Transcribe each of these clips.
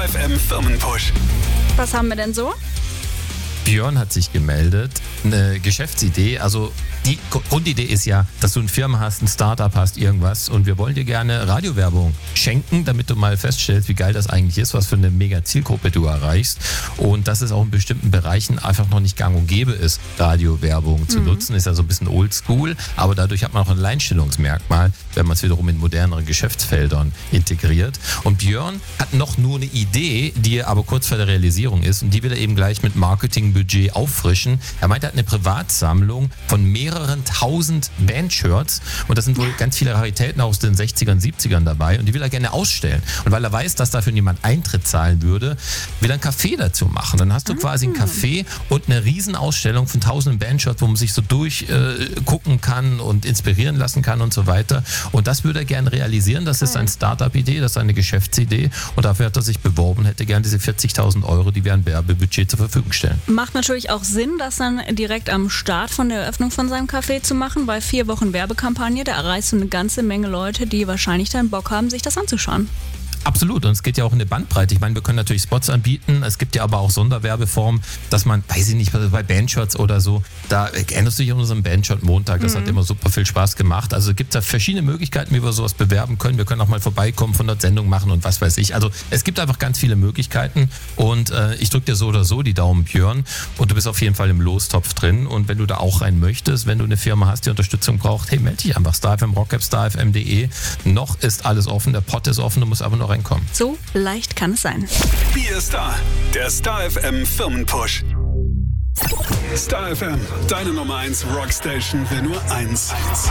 Star FM Firmenpush. Was haben wir denn so? Björn hat sich gemeldet. Eine Geschäftsidee, also die Grundidee ist ja, dass du eine Firma hast, ein Startup hast, irgendwas und wir wollen dir gerne Radiowerbung schenken, damit du mal feststellst, wie geil das eigentlich ist, was für eine mega Zielgruppe du erreichst und dass es auch in bestimmten Bereichen einfach noch nicht gang und gäbe ist, Radiowerbung zu nutzen. Ist ja so ein bisschen oldschool, aber dadurch hat man auch ein Alleinstellungsmerkmal, wenn man es wiederum in moderneren Geschäftsfeldern integriert. Und Björn hat noch nur eine Idee, die aber kurz vor der Realisierung ist und die will er eben gleich mit Marketingbudget auffrischen. Er meint, er hat eine Privatsammlung von mehreren tausend Bandshirts und da sind wohl ganz viele Raritäten aus den 60ern, 70ern dabei und die will er gerne ausstellen. Und weil er weiß, dass dafür niemand Eintritt zahlen würde, will er ein Café dazu machen. Dann hast du quasi ein Café und eine Riesenausstellung von tausenden Bandshirts, wo man sich so durchgucken kann und inspirieren lassen kann und so weiter. Und das würde er gerne realisieren. Das ist seine Startup-Idee, das ist seine Geschäftsidee und dafür hat er sich beworben und hätte gerne diese 40.000 Euro, die wir an Werbebudget zur Verfügung stellen. Macht natürlich auch Sinn, das dann direkt am Start von der Eröffnung von seinem Café zu machen, weil 4 Wochen Werbekampagne, da erreichst du eine ganze Menge Leute, die wahrscheinlich dann Bock haben, sich das anzuschauen. Absolut. Und es geht ja auch in eine Bandbreite. Ich meine, wir können natürlich Spots anbieten. Es gibt ja aber auch Sonderwerbeformen, dass man, weiß ich nicht, bei Bandshirts oder so, da erinnerst du dich an unseren Bandshirt Montag. Das hat immer super viel Spaß gemacht. Also gibt es da verschiedene Möglichkeiten, wie wir sowas bewerben können. Wir können auch mal vorbeikommen, von der Sendung machen und was weiß ich. Also es gibt einfach ganz viele Möglichkeiten und ich drücke dir so oder so die Daumen, Björn. Und du bist auf jeden Fall im Lostopf drin. Und wenn du da auch rein möchtest, wenn du eine Firma hast, die Unterstützung braucht, hey, melde dich einfach. StarFM Rock App, starfm.de. Noch ist alles offen, der Pott ist offen, du musst aber noch reinkommen. So leicht kann es sein. Be a Star, der Star FM Firmenpush. Star FM, deine Nummer 1 Rockstation, will nur eins.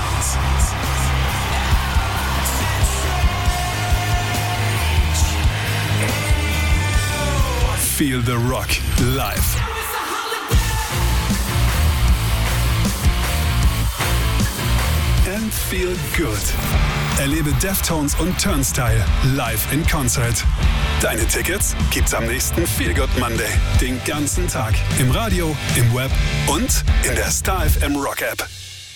Feel the Rock live. And feel good. Erlebe Deftones und Turnstile live in Concert. Deine Tickets gibt's am nächsten Feel Good Monday. Den ganzen Tag. Im Radio, im Web und in der Star FM Rock App.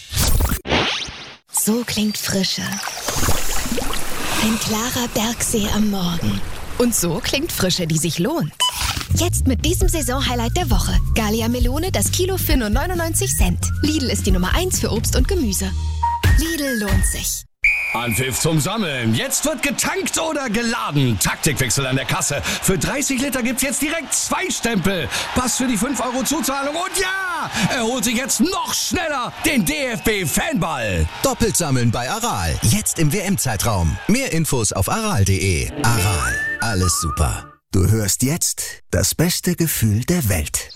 So klingt Frische. Ein klarer Bergsee am Morgen. Und so klingt Frische, die sich lohnt. Jetzt mit diesem Saisonhighlight der Woche. Gallia Melone, das Kilo für nur 99 Cent. Lidl ist die Nummer 1 für Obst und Gemüse. Lidl lohnt sich. Anpfiff zum Sammeln. Jetzt wird getankt oder geladen. Taktikwechsel an der Kasse. Für 30 Liter gibt's jetzt direkt 2 Stempel. Pass für die 5 Euro Zuzahlung. Und ja, er holt sich jetzt noch schneller den DFB-Fanball. Doppelt sammeln bei Aral. Jetzt im WM-Zeitraum. Mehr Infos auf aral.de. Aral. Alles super. Du hörst jetzt das beste Gefühl der Welt.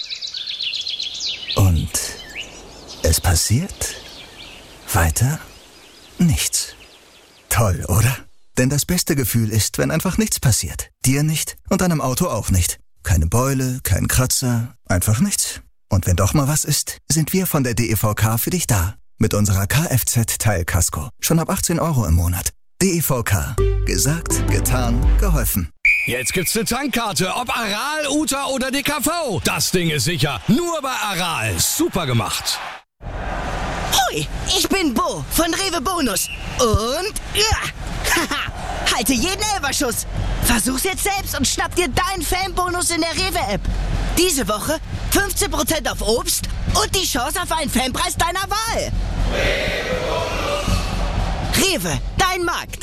Und es passiert weiter nichts. Toll, oder? Denn das beste Gefühl ist, wenn einfach nichts passiert. Dir nicht und deinem Auto auch nicht. Keine Beule, kein Kratzer, einfach nichts. Und wenn doch mal was ist, sind wir von der DEVK für dich da. Mit unserer Kfz-Teilkasko. Schon ab 18 Euro im Monat. DEVK. Gesagt, getan, geholfen. Jetzt gibt's eine Tankkarte, ob Aral, Uta oder DKV. Das Ding ist sicher. Nur bei Aral. Super gemacht. Hoi, ich bin Bo von Rewe Bonus. Und haha, halte jeden Elferschuss. Versuch's jetzt selbst und schnapp dir deinen Fanbonus in der Rewe-App. Diese Woche 15% auf Obst und die Chance auf einen Fanpreis deiner Wahl. Rewe, dein Markt.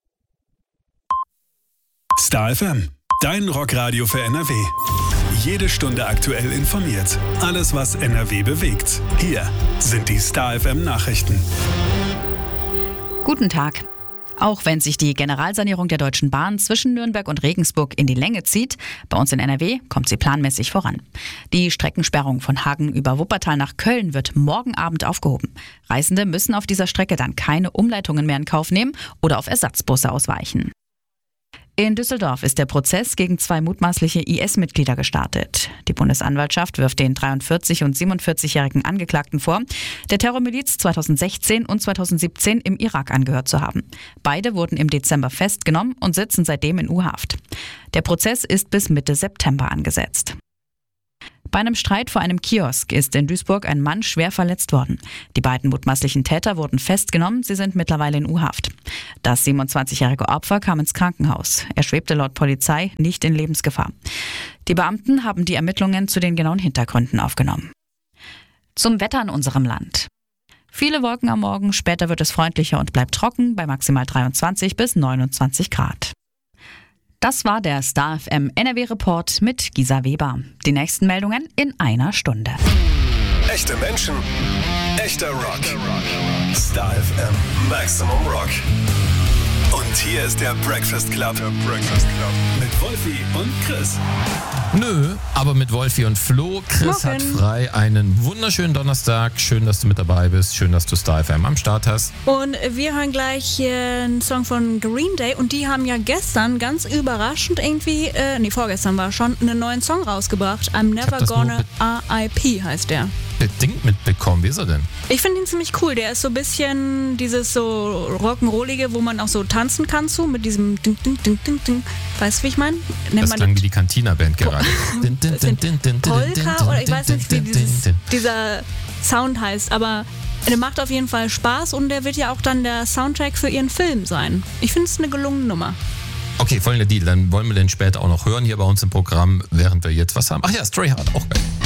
Star FM, dein Rockradio für NRW. Jede Stunde aktuell informiert. Alles, was NRW bewegt. Hier sind die Star FM Nachrichten. Guten Tag. Auch wenn sich die Generalsanierung der Deutschen Bahn zwischen Nürnberg und Regensburg in die Länge zieht, bei uns in NRW kommt sie planmäßig voran. Die Streckensperrung von Hagen über Wuppertal nach Köln wird morgen Abend aufgehoben. Reisende müssen auf dieser Strecke dann keine Umleitungen mehr in Kauf nehmen oder auf Ersatzbusse ausweichen. In Düsseldorf ist der Prozess gegen 2 mutmaßliche IS-Mitglieder gestartet. Die Bundesanwaltschaft wirft den 43- und 47-jährigen Angeklagten vor, der Terrormiliz 2016 und 2017 im Irak angehört zu haben. Beide wurden im Dezember festgenommen und sitzen seitdem in U-Haft. Der Prozess ist bis Mitte September angesetzt. Bei einem Streit vor einem Kiosk ist in Duisburg ein Mann schwer verletzt worden. Die beiden mutmaßlichen Täter wurden festgenommen, sie sind mittlerweile in U-Haft. Das 27-jährige Opfer kam ins Krankenhaus. Er schwebte laut Polizei nicht in Lebensgefahr. Die Beamten haben die Ermittlungen zu den genauen Hintergründen aufgenommen. Zum Wetter in unserem Land. Viele Wolken am Morgen, später wird es freundlicher und bleibt trocken bei maximal 23 bis 29 Grad. Das war der Star FM NRW-Report mit Gisa Weber. Die nächsten Meldungen in einer Stunde. Echte Menschen, echter Rock. Star FM Maximum Rock. Und hier ist der Breakfast Club. Mit Wolfi und Chris. Nö, aber mit Wolfi und Flo. Chris hat frei. Einen wunderschönen Donnerstag. Schön, dass du mit dabei bist. Schön, dass du Star FM am Start hast. Und wir hören gleich einen Song von Green Day. Und die haben ja gestern ganz überraschend irgendwie, vorgestern war schon, einen neuen Song rausgebracht. I'm Never Gonna RIP heißt der. Bedingt mitbekommen. Wie ist er denn? Ich finde ihn ziemlich cool. Der ist so ein bisschen dieses so Rock'n'Rollige, wo man auch so tanzen kann zu, mit diesem Ding, Ding, Ding, Ding, Ding. Weißt du, wie ich meine? Das klang wie die Cantina-Band gerade. Polka oder ich weiß nicht, wie dieser Sound heißt, aber der macht auf jeden Fall Spaß und der wird ja auch dann der Soundtrack für ihren Film sein. Ich finde es eine gelungene Nummer. Okay, folgender Deal. Dann wollen wir den später auch noch hören hier bei uns im Programm, während wir jetzt was haben. Ach ja, Stray Heart, auch geil.